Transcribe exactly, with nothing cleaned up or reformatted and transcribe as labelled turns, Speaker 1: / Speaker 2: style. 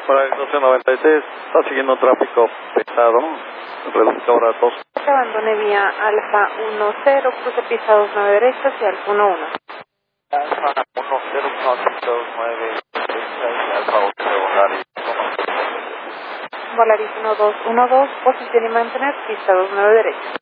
Speaker 1: Para el doce noventa y seis está siguiendo tráfico pesado, reduzca ahora dos.
Speaker 2: Abandone vía Alfa uno cero, cruce pista dos nueve derecha hacia Alfa uno uno.
Speaker 1: Alfa uno cero, cruce dos nueve derecha y Alfa ocho, Volaris
Speaker 2: Volaris uno dos uno dos, posición y mantener pista dos nueve derecha.